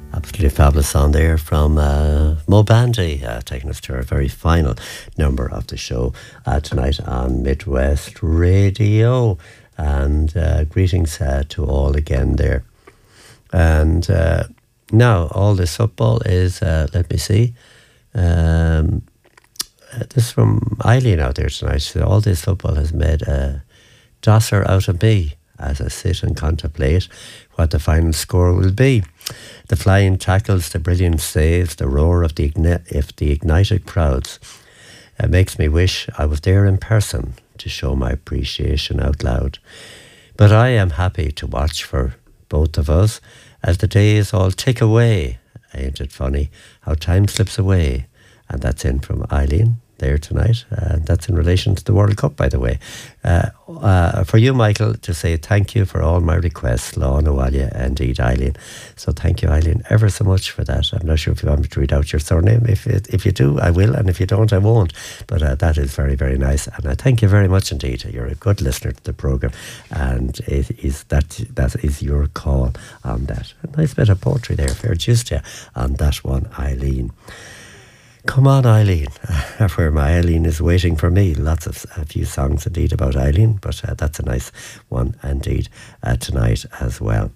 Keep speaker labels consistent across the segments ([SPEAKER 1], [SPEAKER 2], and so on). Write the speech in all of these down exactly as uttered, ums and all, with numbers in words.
[SPEAKER 1] Absolutely fabulous song there from uh, Mo Bandy, uh, taking us to our very final number of the show uh, tonight on Midwest Radio. And uh, greetings uh, to all again there. And uh, now, all this football is, uh, let me see, um, uh, this is from Eileen out there tonight. So all this football has made a dosser out of me as I sit and contemplate what the final score will be. The flying tackles, the brilliant saves, the roar of the, igni- of the ignited crowds. It makes me wish I was there in person to show my appreciation out loud. But I am happy to watch for both of us as the days all tick away. Ain't it funny how time slips away? And that's in from Eileen there tonight. And uh, that's in relation to the World Cup, by the way. Uh, uh, for you, Michael, to say thank you for all my requests, Law, Noalia, and indeed Eileen. So thank you, Eileen, ever so much for that. I'm not sure if you want me to read out your surname. If it, if you do, I will, and if you don't, I won't. But uh, that is very, very nice. And I thank you very much indeed. You're a good listener to the programme, and it is that that is your call on that. A nice bit of poetry there, fair dues to you on that one, Eileen. Come on, Eileen, uh, where my Eileen is waiting for me. Lots of, a few songs indeed about Eileen, but uh, that's a nice one indeed uh, tonight as well.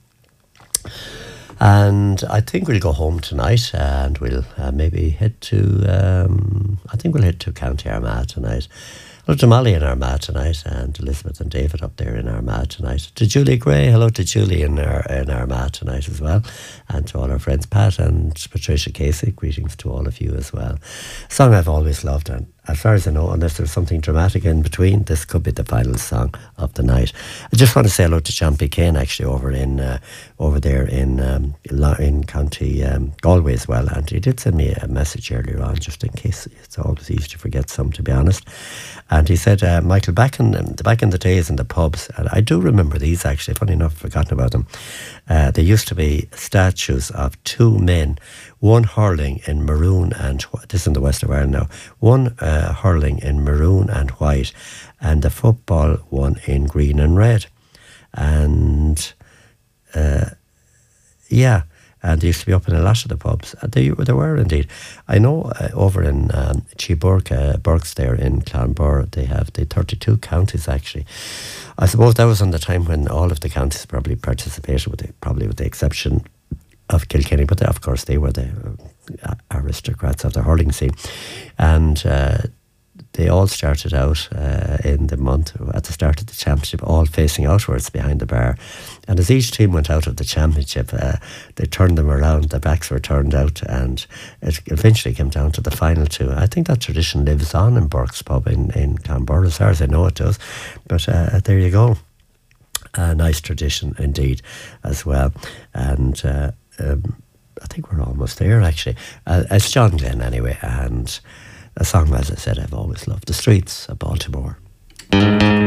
[SPEAKER 1] And I think we'll go home tonight and we'll uh, maybe head to, um, I think we'll head to County Armagh tonight. Hello to Molly in Armagh tonight, and Elizabeth and David up there in Armagh tonight. To Julie Gray, hello to Julie in, Ar- in Armagh tonight as well. And to all our friends, Pat and Patricia Casey, greetings to all of you as well. A song I've always loved, and as far as I know, unless there's something dramatic in between, this could be the final song of the night. I just want to say hello to John P. Kane, actually, over in uh, over there in um, in County um, Galway as well. And he did send me a message earlier on, just in case. It's always easy to forget some, to be honest. And he said, uh, Michael, back in, um, back in the days in the pubs, and I do remember these actually, funny enough, I've forgotten about them. Uh, there used to be statues of two men, one hurling in maroon and white. This is in the west of Ireland now. One uh, hurling in maroon and white, and the football one in green and red. And uh, yeah, and they used to be up in a lot of the pubs. And they, they were indeed. I know uh, over in um, Cheeburk, uh, Burks there in Clonbur, they have the thirty-two counties actually. I suppose that was on the time when all of the counties probably participated, with the, probably with the exception of Kilkenny, but they, of course they were the uh, aristocrats of the hurling scene. And uh, they all started out uh, in the month at the start of the championship, all facing outwards behind the bar. And as each team went out of the championship, uh, they turned them around, the backs were turned out, and it eventually came down to the final two. I think that tradition lives on in Burke's Pub in, in Clonbur, as far as I know it does. But uh, there you go. A nice tradition indeed as well. And uh, um, I think we're almost there actually. Uh, it's John Glenn anyway, and a song, as I said, I've always loved, The Streets of Baltimore.